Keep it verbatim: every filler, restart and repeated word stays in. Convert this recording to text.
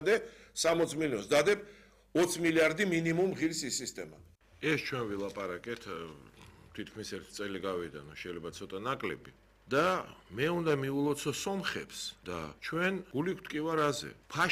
სამოცი მილიონს დადებ ოცი მილიარდი მინიმუმ ღირს ის სისტემა. ეს ჩვენ ვილაპარაკეთ თითქმის ერთი წელი გავიდა, შეიძლება ცოტა ნაკლები. და მე უნდა მიულოცო სომხებს და ჩვენ გული გვტკივა რაზე.